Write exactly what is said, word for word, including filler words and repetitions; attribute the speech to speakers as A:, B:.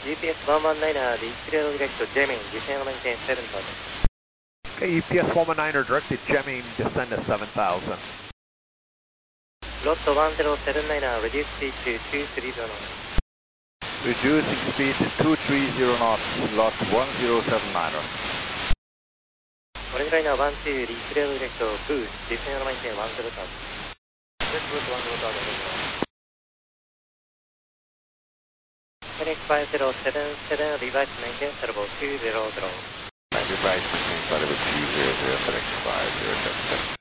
A: G P S one one niner, the clear direct to Gemini, descend maintain seven thousand.
B: Okay, U P S one one niner directed Gemini, descend to seven thousand.
A: Lot one zero seven niner, reduce speed to two three zero knots.
C: Reducing speed to two three zero knots, lot one zero seven niner.
A: Orange liner one two, the clear direct to boost, descend maintain one zero thousand. Let's boost one zero thousand. Phoenix five zero seven seven, revised maintain turbo two zero zero.
C: Revised maintain turbo two zero zero, Phoenix five zero seven seven.